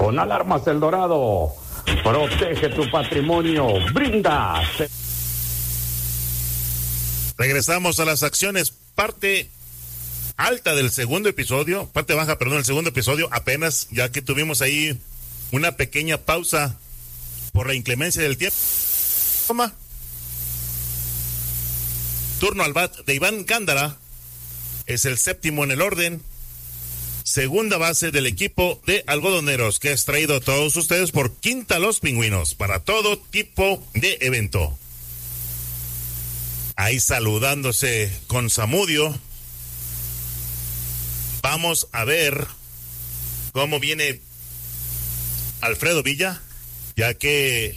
Con Alarmas El Dorado, protege tu patrimonio, brinda. Regresamos a las acciones, parte alta del segundo episodio, parte baja, perdón, el segundo episodio apenas, ya que tuvimos ahí una pequeña pausa por la inclemencia del tiempo. Toma. Turno al bat de Iván Gándara, es el séptimo en el orden, segunda base del equipo de algodoneros que has traído a todos ustedes por Quinta Los Pingüinos para todo tipo de evento. Ahí saludándose con Zamudio. Vamos a ver cómo viene Alfredo Villa, ya que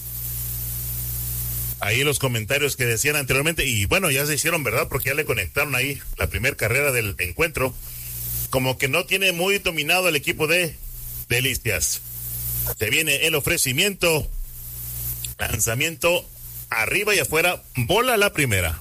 ahí los comentarios que decían anteriormente, y bueno, ya se hicieron verdad porque ya le conectaron ahí la primera carrera del encuentro, como que no tiene muy dominado el equipo de Delicias. Se viene el ofrecimiento, lanzamiento arriba y afuera, bola la primera.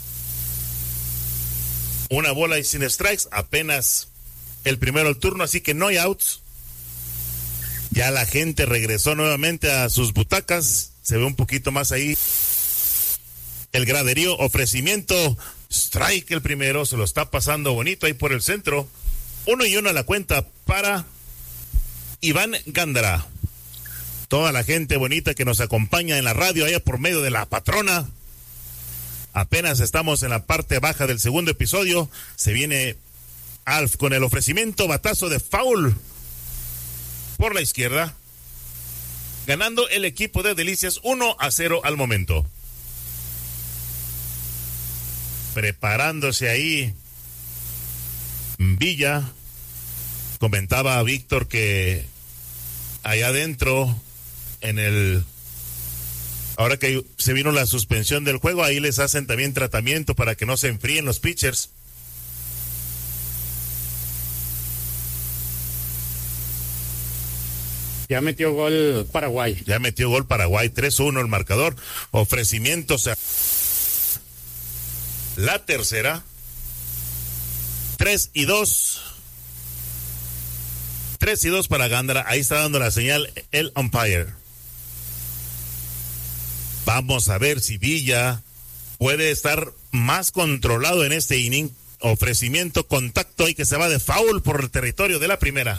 Una bola y sin strikes, apenas el primero del turno, así que no hay outs. Ya la gente regresó nuevamente a sus butacas, se ve un poquito más ahí el graderío. Ofrecimiento, strike el primero, se lo está pasando bonito ahí por el centro. 1-1 a la cuenta para Iván Gándara. Toda la gente bonita que nos acompaña en la radio allá por medio de la patrona. Apenas estamos en la parte baja del segundo episodio. Se viene Alf con el ofrecimiento, batazo de foul por la izquierda. Ganando el equipo de Delicias 1-0 al momento. Preparándose ahí Villa. Comentaba a Víctor que allá adentro, ahora que se vino la suspensión del juego, ahí les hacen también tratamiento para que no se enfríen los pitchers. Ya metió gol Paraguay. Ya metió gol Paraguay, 3-1 el marcador. Ofrecimientos a la tercera. 3-2. 3-2 para Gándara. Ahí está dando la señal el umpire. Vamos a ver si Villa puede estar más controlado en este inning. Ofrecimiento, contacto y que se va de foul por el territorio de la primera.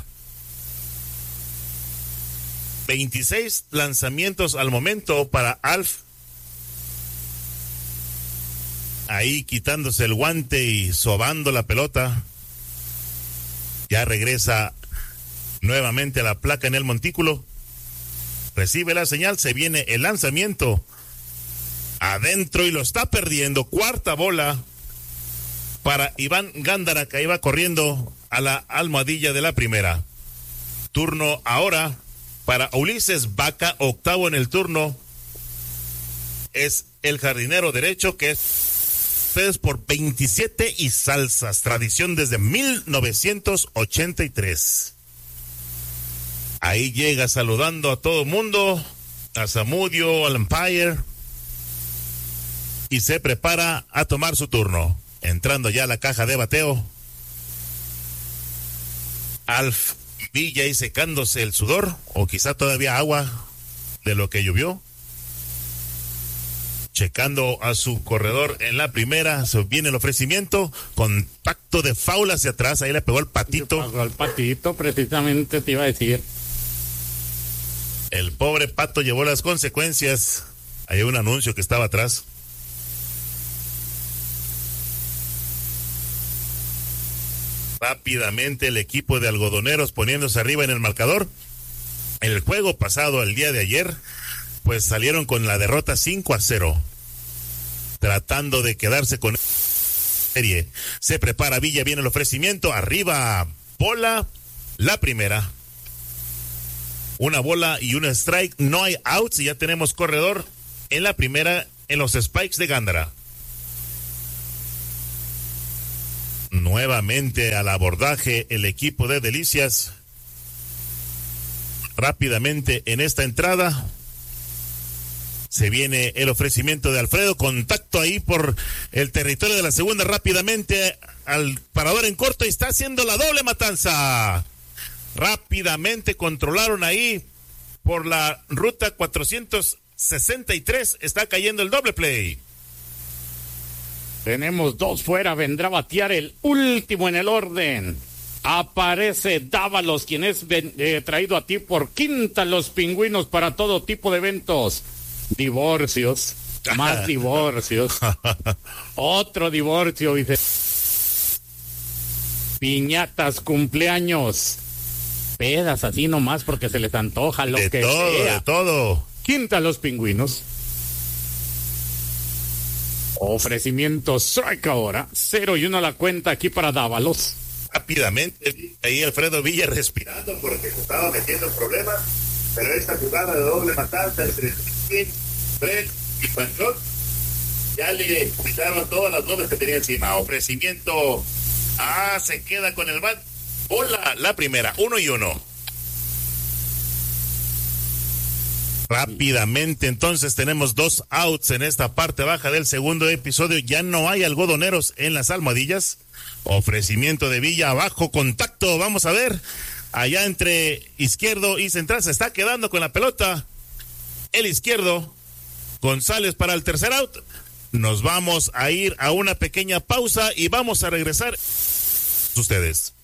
26 lanzamientos al momento para Alf. Ahí quitándose el guante y sobando la pelota. Ya regresa nuevamente a la placa en el montículo. Recibe la señal, se viene el lanzamiento. Adentro y lo está perdiendo. Cuarta bola para Iván Gándara, que iba corriendo a la almohadilla de la primera. Turno ahora para Ulises Vaca, octavo en el turno. Es el jardinero derecho que es ustedes por 27 y salsas. Tradición desde 1983. Ahí llega saludando a todo mundo, a Zamudio, al umpire, y se prepara a tomar su turno. Entrando ya a la caja de bateo. Alf Villa y secándose el sudor, o quizá todavía agua de lo que llovió. Checando a su corredor en la primera, se viene el ofrecimiento, contacto de foul hacia atrás, ahí le pegó el patito. Le pegó el patito, precisamente te iba a decir. El pobre pato llevó las consecuencias. Hay un anuncio que estaba atrás. Rápidamente el equipo de algodoneros poniéndose arriba en el marcador. El juego pasado el día de ayer, pues salieron con la derrota 5-0. Tratando de quedarse con serie. Se prepara Villa, viene el ofrecimiento. Arriba, bola, la primera. Una bola y un strike. No hay outs y ya tenemos corredor en la primera en los Spikes de Gándara. Nuevamente al abordaje el equipo de Delicias. Rápidamente en esta entrada se viene el ofrecimiento de Alfredo, contacto ahí por el territorio de la segunda, rápidamente al parador en corto y está haciendo la doble matanza. Rápidamente controlaron ahí por la ruta 463. Está cayendo el doble play. Tenemos 2 fuera, vendrá a batear el último en el orden. Aparece Dávalos, quien es traído a ti por Quinta Los Pingüinos para todo tipo de eventos. Divorcios, más divorcios. Otro divorcio, dice. Piñatas, cumpleaños. Pedas así nomás porque se les antoja lo de que todo, sea. De todo. Quinta Los Pingüinos. Ofrecimiento strike ahora. 0-1 la cuenta aquí para Dávalos. Rápidamente, ahí Alfredo Villa respirando porque se estaba metiendo problemas, pero esta jugada de doble matanza entre Brett y Panchón ya le quitaron todas las dobles que tenía encima. Ofrecimiento, se queda con el bat. Bola, la primera, 1-1. Rápidamente, entonces tenemos 2 outs en esta parte baja del segundo episodio. Ya no hay algodoneros en las almohadillas. Ofrecimiento de Villa, abajo, contacto. Vamos a ver. Allá entre izquierdo y central se está quedando con la pelota. El izquierdo. González para el tercer out. Nos vamos a ir a una pequeña pausa y vamos a regresar. Ustedes.